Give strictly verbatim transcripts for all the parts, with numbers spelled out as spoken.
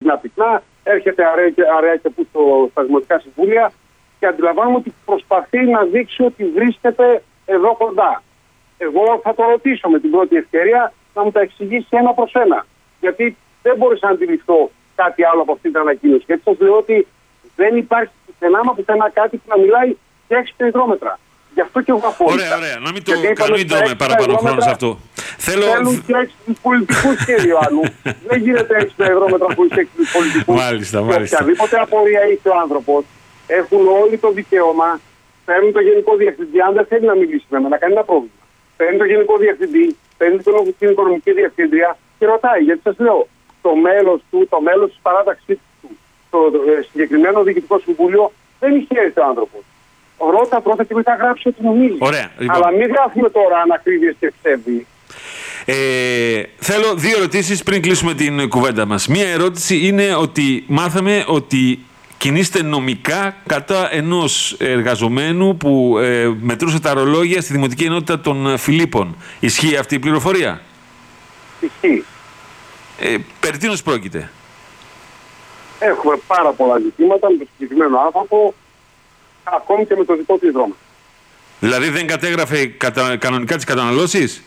πυκνά-πυκνά, έρχεται αραιά και, αραιά και που στα δημοτικά συμβούλια και αντιλαμβάνομαι ότι προσπαθεί να δείξει ότι βρίσκεται εδώ κοντά. Εγώ θα το ρωτήσω με την πρώτη ευκαιρία να μου τα εξηγήσει ένα προς ένα. Γιατί δεν μπορούσα να αντιληφθώ κάτι άλλο από αυτή την ανακοίνωση. Γιατί σας λέω ότι δεν υπάρχει πουθενά μα πουθενά κάτι που να μιλάει για έξι υδρόμετρα. Γι' αυτό και εγώ απόλυτα. Ωραία, ωραία. Να μην το κάνουμε παραπάνω χρόνο σε αυτό. Θέλω... Θέλουν και έξυπνους πολιτικούς, κύριε Ιωάννου. Δεν γίνεται έξι υδρόμετρα χωρίς έξυπνους πολιτικούς. Μάλιστα, μάλιστα. Οποιαδήποτε απορία έχει ο άνθρωπος, έχουν όλοι το δικαίωμα. Παίρνουν το Γενικό Διευθυντή, αν δεν θέλει να μιλήσει με εμένα, κανένα πρόβλημα. Παίρνει το Γενικό Διευθυντή, παίρνει την Οικονομική Διευθύντρια και ρωτάει. Γιατί σας λέω, το μέλος του, το μέλος της παράταξης του, το συγκεκριμένο Διοικητικό Συμβούλιο δεν είχε έρθει ο άνθρωπος. Ρώτα πρώτα και μετά γράψει ό,τι νομίζει. Ωραία. Λοιπόν. Αλλά μην γράφουμε τώρα ανακρίβειες και ψεύδι. Ε, θέλω δύο ερωτήσεις πριν κλείσουμε την κουβέντα μας. Μία ερώτηση είναι ότι μάθαμε ότι κινείστε νομικά κατά ενός εργαζομένου που ε, μετρούσε τα ρολόγια στη Δημοτική Ενότητα των Φιλίππων. Ισχύει αυτή η πληροφορία? Ισχύει. Ε, περί τίνος πρόκειται? Έχουμε πάρα πολλά ζητήματα με το συγκεκριμένο άνθρωπο, ακόμη και με το δικό του δρόμο. Δηλαδή δεν κατέγραφε κατα... κανονικά τις καταναλώσεις?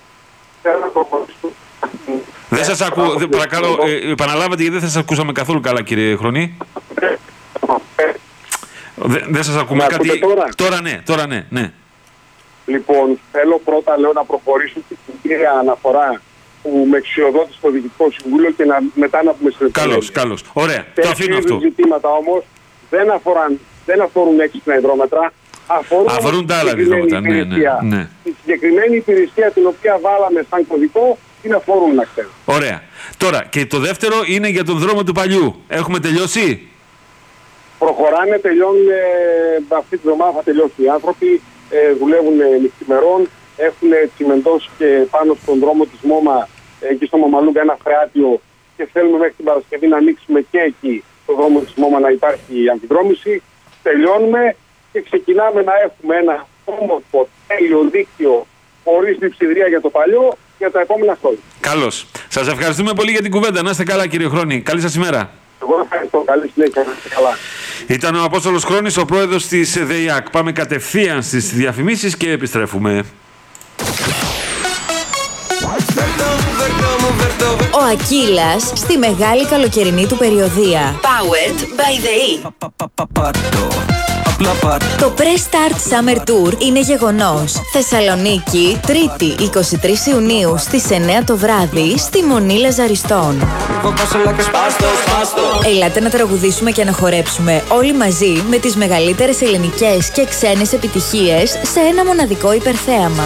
Δεν σας ακούω, δε, παρακαλώ, ε, επαναλάβατε γιατί δεν σας ακούσαμε καθόλου καλά, κύριε Χρονή. Δεν δε σας ακούμε κάτι... Τώρα? τώρα ναι, τώρα ναι, ναι. Λοιπόν, θέλω πρώτα λέω να προχωρήσω στην κύρια αναφορά που με εξουσιοδότησε στο Διοικητικό Συμβούλιο και να, μετά να πούμε σε Καλώς, καλώς. Ωραία, το αφήνω αυτό. Τα ζητήματα όμως δεν, αφοράν, δεν αφορούν έξυπνα υδρόμετρα, αφορούν, αφορούν τα άλλα υδρόμετρα, ναι, ναι, ναι. Η συγκεκριμένη υπηρεσία την οποία βάλαμε σαν κωδικό την αφορούν, να ξέρω. Ωραία. Τώρα, και το δεύτερο είναι για τον δρόμο του παλιού. Έχουμε τελειώσει? Προχωράνε, τελειώνουν, ε, αυτή τη βδομάδα θα τελειώσουν οι άνθρωποι, ε, δουλεύουν ε, νυχθημερών, έχουν τσιμεντώσει και πάνω στον δρόμο της ΜΟΜΑ, ε, εκεί στο Μαμαλούγκα, ένα φρεάτιο και θέλουμε μέχρι την Παρασκευή να ανοίξουμε και εκεί το δρόμο της ΜΟΜΑ να υπάρχει αμφιδρόμηση. Τελειώνουμε και ξεκινάμε να έχουμε ένα όμορφο τέλειο δίκτυο χωρίς λειψιδρία για το παλιό για τα επόμενα χρόνια. Καλώς. Σας ευχαριστούμε πολύ για την κουβέντα. Να είστε καλά, κύριε Χρόνη. Καλή σας ημέρα. Εγώ ευχαριστώ. Καλή συνέχεια. Να είστε καλά. Ήταν ο Απόστολος Χρόνης, ο πρόεδρος της ΔΕΙΑΚ. Πάμε κατευθείαν στις διαφημίσεις και επιστρέφουμε. Ο Ακύλας στη μεγάλη καλοκαιρινή του περιοδεία. Powered by ΔΕΗ. Το Press Start Summer Tour είναι γεγονός. Θεσσαλονίκη, Τρίτη, εικοστή τρίτη Ιουνίου στις εννιά το βράδυ, στη Μονή Λαζαριστών. Ελάτε να τραγουδήσουμε και να χορέψουμε όλοι μαζί με τις μεγαλύτερες ελληνικές και ξένες επιτυχίες σε ένα μοναδικό υπερθέαμα.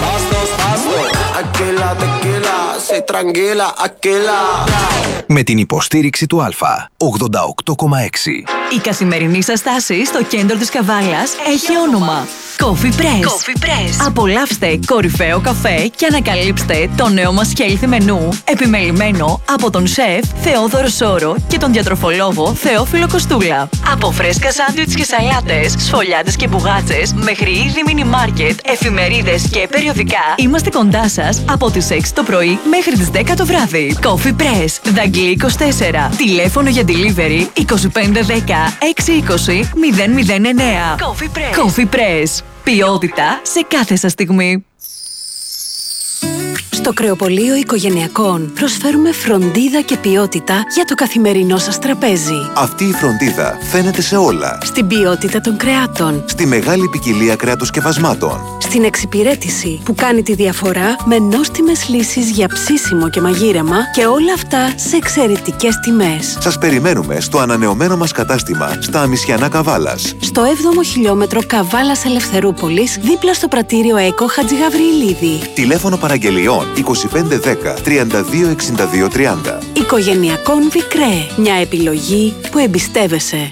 Με την υποστήριξη του Α, ογδόντα οκτώ κόμμα έξι. Η καθημερινή σας στάση στο κέντρο της Καβάλας έχει όνομα Coffee Press. Coffee Press. Απολαύστε κορυφαίο καφέ και ανακαλύψτε το νέο μας healthy μενού, επιμελημένο από τον σεφ Θεόδωρο Σόρο και τον διατροφολόγο Θεόφιλο Κοστούλα. Από φρέσκα σάντουιτς και σαλάτες, σφολιάτες και μπουγάτσες, μέχρι είδη μίνι μάρκετ, εφημερίδες και περιοδικά, είμαστε κοντά σας από τις έξι το πρωί μέχρι τις δέκα το βράδυ. Coffee Press, Δαγκλή είκοσι τέσσερα. Τηλέφωνο για delivery είκοσι πέντε δέκα έξι είκοσι μηδέν μηδέν εννέα. Coffee Press. Coffee Press. Ποιότητα σε κάθε σας στιγμή. Στο Κρεοπωλείο Οικογενειακών προσφέρουμε φροντίδα και ποιότητα για το καθημερινό σας τραπέζι. Αυτή η φροντίδα φαίνεται σε όλα. Στην ποιότητα των κρεάτων. Στη μεγάλη ποικιλία κρεατοσκευασμάτων. Στην εξυπηρέτηση που κάνει τη διαφορά με νόστιμες λύσεις για ψήσιμο και μαγείρεμα και όλα αυτά σε εξαιρετικές τιμές. Σας περιμένουμε στο ανανεωμένο μας κατάστημα στα Αμισιανά Καβάλας. Στο έβδομο χιλιόμετρο Καβάλας Ελευθερούπολης, δίπλα στο πρατήριο ΕΚΟ Χατζηγαβριηλίδη. Τηλέφωνο παραγγελιών είκοσι πέντε δέκα τριάντα δύο εξήντα δύο τριάντα. Οικογενειακών Βικρέ. Μια επιλογή που εμπιστεύεσαι.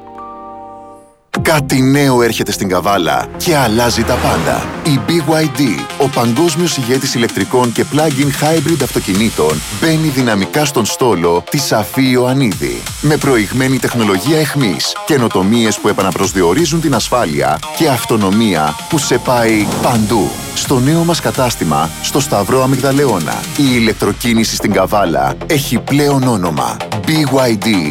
Κάτι νέο έρχεται στην Καβάλα και αλλάζει τα πάντα. Η μπι γουάι ντι, ο παγκόσμιος ηγέτης ηλεκτρικών και plug-in hybrid αυτοκινήτων, μπαίνει δυναμικά στον στόλο της Σαφή Ιωαννίδη. Με προηγμένη τεχνολογία εχμής, καινοτομίες που επαναπροσδιορίζουν την ασφάλεια και αυτονομία που σε πάει παντού. Στο νέο μας κατάστημα, στο Σταυρό Αμυγδαλεώνα, η ηλεκτροκίνηση στην Καβάλα έχει πλέον όνομα μπι γουάι ντι